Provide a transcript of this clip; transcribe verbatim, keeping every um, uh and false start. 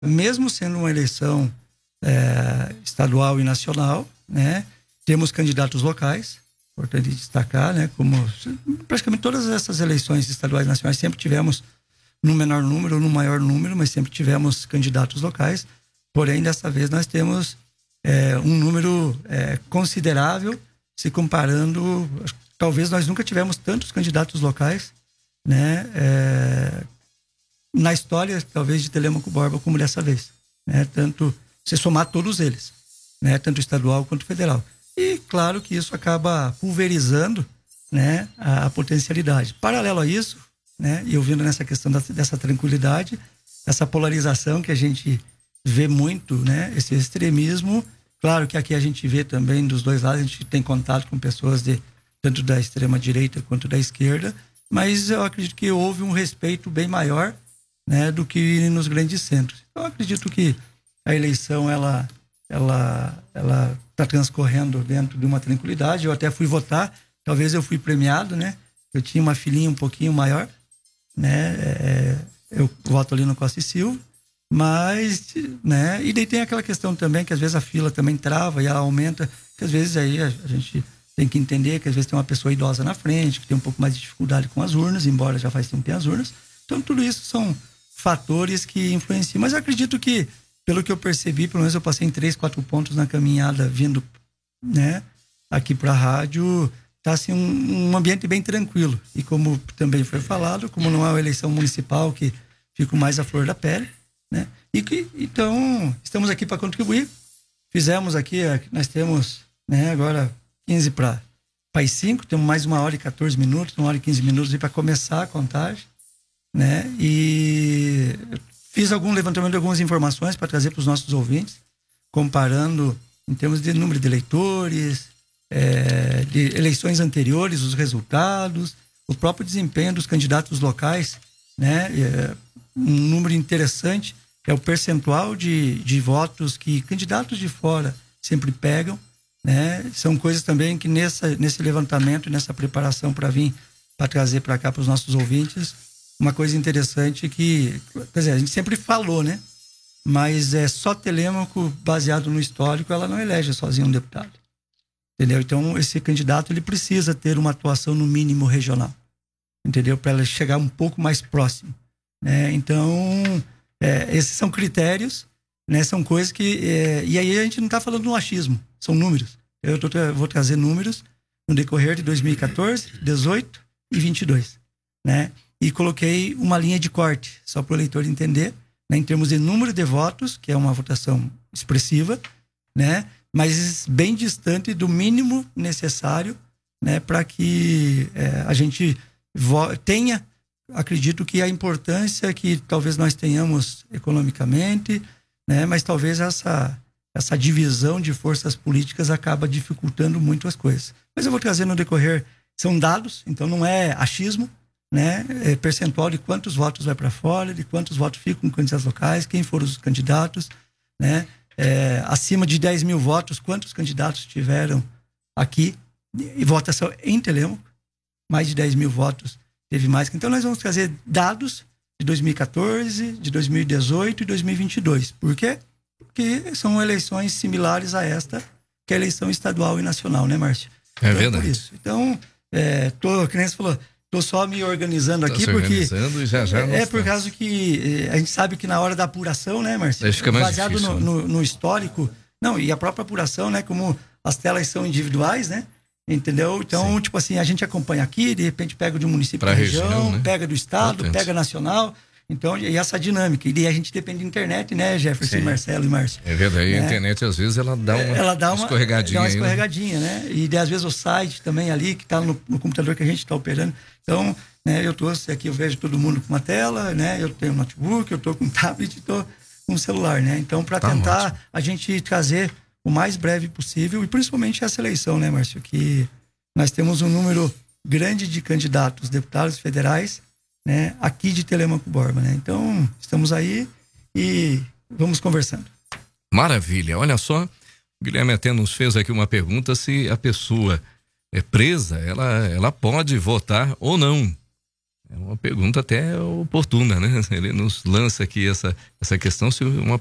mesmo sendo uma eleição é, estadual e nacional, né, temos candidatos locais, importante destacar, né, como praticamente todas essas eleições estaduais e nacionais sempre tivemos no menor número ou no maior número, mas sempre tivemos candidatos locais, porém dessa vez nós temos é, um número é, considerável, se comparando, talvez nós nunca tivemos tantos candidatos locais, né, é, na história talvez de Telêmaco Borba como dessa vez, né, tanto se somar todos eles, né, tanto estadual quanto federal. E claro que isso acaba pulverizando, né, a, a potencialidade. Paralelo a isso, né, e eu vendo nessa questão da, dessa tranquilidade, essa polarização que a gente vê muito, né, esse extremismo. Claro que aqui a gente vê também dos dois lados, a gente tem contato com pessoas de tanto da extrema direita quanto da esquerda, mas eu acredito que houve um respeito bem maior, né, do que nos grandes centros. Eu acredito que a eleição ela ela ela está transcorrendo dentro de uma tranquilidade. Eu até fui votar, talvez eu fui premiado, né? Eu tinha uma filhinha um pouquinho maior, né? É, eu voto ali no Costa e Silva. Mas, né, e daí tem aquela questão também que às vezes a fila também trava e ela aumenta, que às vezes aí a, a gente tem que entender que às vezes tem uma pessoa idosa na frente, que tem um pouco mais de dificuldade com as urnas, embora já faz tempo que tem as urnas. Então tudo isso são fatores que influenciam. Mas eu acredito que, pelo que eu percebi, pelo menos eu passei em três, quatro pontos na caminhada vindo, né, aqui para a rádio, tá assim um, um ambiente bem tranquilo. E como também foi falado, como não é uma eleição municipal que fica mais à flor da pele, né? E que, então, estamos aqui para contribuir. Fizemos aqui, nós temos, né, agora quinze para as cinco, temos mais uma hora e quatorze minutos, uma hora e quinze minutos para começar a contagem, né? E fiz algum levantamento de algumas informações para trazer para os nossos ouvintes, comparando em termos de número de eleitores, é, de eleições anteriores, os resultados, o próprio desempenho dos candidatos locais, né? É, um número interessante é o percentual de, de votos que candidatos de fora sempre pegam, né? São coisas também que nessa, nesse levantamento, nessa preparação para vir, para trazer para cá para os nossos ouvintes, uma coisa interessante que, quer dizer, a gente sempre falou, né? Mas é só Telêmaco, baseado no histórico, ela não elege sozinho um deputado, entendeu? Então esse candidato ele precisa ter uma atuação no mínimo regional, entendeu? Para ela chegar um pouco mais próximo, né? Então é, esses são critérios, né? São coisas que é, e aí a gente não está falando no achismo, são números. Eu tô, vou trazer números no decorrer de dois mil e quatorze, dezoito e vinte e dois, né? E coloquei uma linha de corte só para o eleitor entender, né? Em termos de número de votos, que é uma votação expressiva, né? Mas bem distante do mínimo necessário, né? Para que é, a gente vo- tenha acredito que a importância que talvez nós tenhamos economicamente, né, mas talvez essa, essa divisão de forças políticas acaba dificultando muito as coisas. Mas eu vou trazer no decorrer, são dados, então não é achismo, né, é percentual de quantos votos vai para fora, de quantos votos ficam com candidatos locais, quem foram os candidatos, né, é, acima de dez mil votos, quantos candidatos tiveram aqui, e votação em Telêmaco, mais de dez mil votos teve mais. Então nós vamos trazer dados de dois mil e quatorze, de dois mil e dezoito e dois mil e vinte e dois. Por quê? Porque são eleições similares a esta, que é a eleição estadual e nacional, né, Márcio? É então, verdade. Por isso. Então, é, tô, que nem você falou, tô só me organizando tá aqui, se porque organizando e já, já é, é por causa que a gente sabe que na hora da apuração, né, Márcio? Aí fica mais baseado difícil, no, né? no, no histórico, não, e a própria apuração, né, como as telas são individuais, né? Entendeu? Então, Sim. tipo assim, a gente acompanha aqui, de repente pega de um município para região, região né? pega do estado, Importante. pega nacional. Então, e essa dinâmica. E a gente depende da internet, né, Jefferson, Sim. Marcelo e Márcio? É verdade. Né? A internet, às vezes, ela dá uma, ela dá uma escorregadinha. Dá uma aí, escorregadinha, né? né? E às vezes o site também ali, que está no, no computador que a gente está operando. Então, né, eu trouxe aqui, eu vejo todo mundo com uma tela, né? Eu tenho um notebook, eu estou com um tablet, estou com um celular, né? Então, para tá tentar ótimo. a gente trazer o mais breve possível, e principalmente essa eleição, né, Márcio? Que nós temos um número grande de candidatos, deputados federais, né, aqui de Telêmaco Borba, né? Então, estamos aí e vamos conversando. Maravilha. Olha só, o Guilherme até nos fez aqui uma pergunta se a pessoa é presa, ela, ela pode votar ou não. É uma pergunta até oportuna, né? Ele nos lança aqui essa, essa questão, se uma